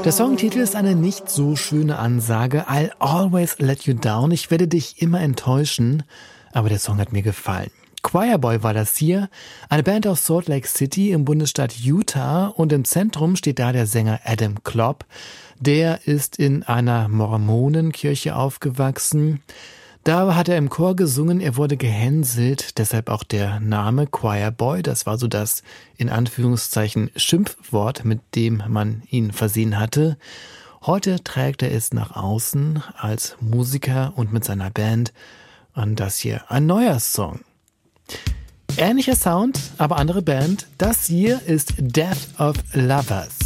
Der Songtitel ist eine nicht so schöne Ansage. I'll always let you down. Ich werde dich immer enttäuschen. Aber der Song hat mir gefallen. Choirboy war das hier. Eine Band aus Salt Lake City im Bundesstaat Utah. Und im Zentrum steht da der Sänger Adam Klopp. Der ist in einer Mormonenkirche aufgewachsen. Da hat er im Chor gesungen, er wurde gehänselt, deshalb auch der Name Choirboy. Das war so das, in Anführungszeichen, Schimpfwort, mit dem man ihn versehen hatte. Heute trägt er es nach außen als Musiker und mit seiner Band. Und das hier ein neuer Song. Ähnlicher Sound, aber andere Band. Das hier ist Death of Lovers.